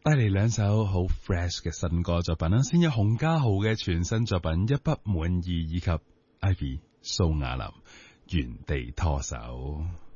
帶嚟兩首好 fresh 嘅新歌作品啦，先有洪家豪嘅全新作品《一不滿意》，以及 Ivy 蘇雅琳原地拖手。